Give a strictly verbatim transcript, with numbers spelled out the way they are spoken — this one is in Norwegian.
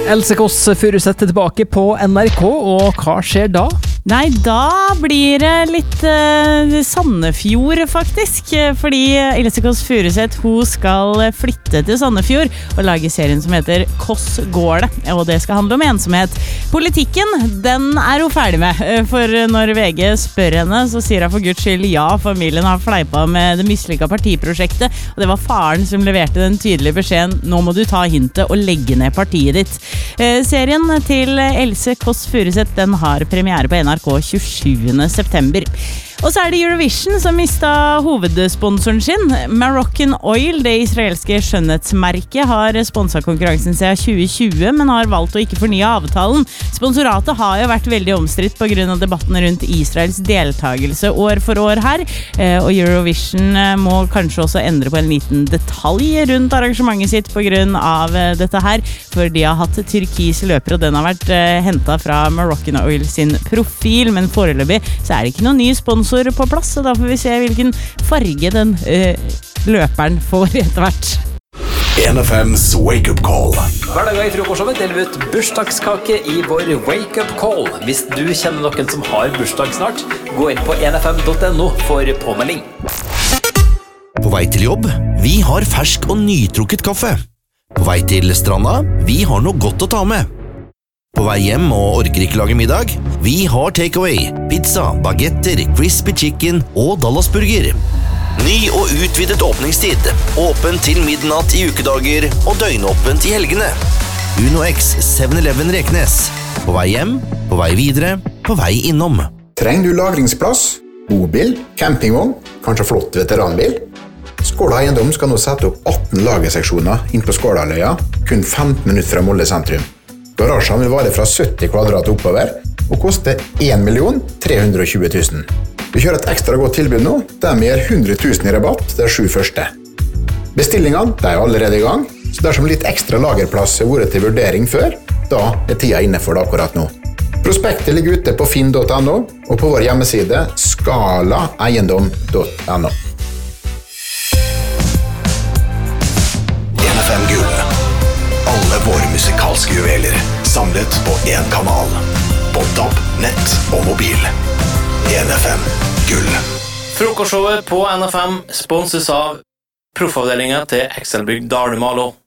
Else Kåss Furuseth er tilbake på N R K, og hva skjer da? Nei, da blir det litt uh, Sandefjord faktisk, fordi Else Kåss Furuseth, hun skal flytte til Sandefjord og lage serien som heter Kåss går det, og det skal handle om ensomhet. Politikken, den er hun ferdig med, for når V G spør henne, så sier hun for Guds skyld ja, familien har fleipa med det mislykka partiprosjektet, og det var faren som leverte den tydelige beskjeden, nå må du ta hintet og legge ned partiet ditt. Uh, serien til Else Kåss Furuseth, den har premiere på N R K tjuesjuende september. Og så er det Eurovision som mistet hovedsponsoren sin. Moroccan Oil, det israelske skjønnhetsmerket, har sponset konkurransen siden tjue tjue, men har valgt å ikke fornye avtalen. Sponsoratet har jo vært veldig omstridt på grunn av debatten rundt Israels deltagelse år for år her, og Eurovision må kanskje også endre på en liten detalj rundt arrangementet sitt på grunn av dette her, for de har hatt turkis løper, og den har vært hentet fra Moroccan Oil sin profil, men foreløpig så er det ikke noen ny sponsor på plass, så da får vi se hvilken farge den øh, løperen får etter hvert. N F M's Wake Up Call. Hver dag i frokostshowet deler vi ut bursdagskake i vår Wake Up Call. Hvis du kjenner noen som har bursdag snart, gå inn på n f m punktum n o for påmelding. På vei til jobb, vi har fersk og nytrukket kaffe. På vei til stranda, vi har noe godt å ta med. På vei hjem og orker ikke lage middag? Vi har takeaway, pizza, bagetter, crispy chicken og Dallasburger. Ny og utvidet åpningstid. Åpen til midnatt i ukedager og døgnåpent i helgene. Uno X seven eleven Reknes. På vei hjem, på vei videre, på vei innom. Trenger du lagringsplass? Bobil, campingvogn, kanskje flott veteranbil? Skåla Eiendom skal nå sette opp atten lagerseksjoner inn på Skålaløya, kun femten minutter fra Molde sentrum. Garasjen vil vare fra sytti kvadrat oppover og koste en million tre hundre og tjue tusen. Vi kjører et ekstra godt tilbud nå, der vi gir hundre tusen i rabatt til de sju første. Bestillingene de er allerede i gang, så dersom litt ekstra lagerplass har vært til vurdering før, da er tida inne for det akkurat nå. Prospektet ligger ute på finn punktum n o og på vår hjemmeside skala eiendom punktum n o. N F M Gull. Alle våre musikalske juveler samlet på en kanal. På D A B, nett og mobil. N F M Gull. Frokostshowet på N F M sponses av proffavdelingen til Excelbygg Dalumalo.